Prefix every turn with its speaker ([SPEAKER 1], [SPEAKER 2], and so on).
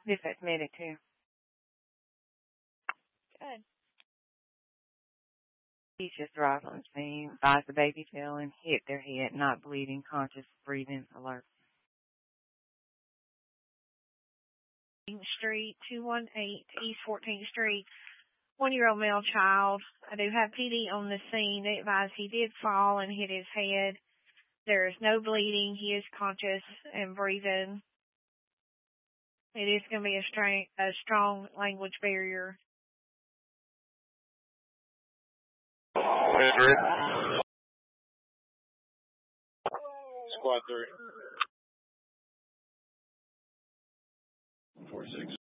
[SPEAKER 1] Dispatch medic too.
[SPEAKER 2] Good.
[SPEAKER 1] He's just arrived on the scene. Advised the baby fell and hit their head, not bleeding, conscious, breathing, alert.
[SPEAKER 2] Street, 218 East 14th Street. 1-year-old male child. I do have PD on the scene. They advise he did fall and hit his head. There is no bleeding. He is conscious and breathing. It is going to be a strong language barrier.
[SPEAKER 3] Squad 3. 4-6.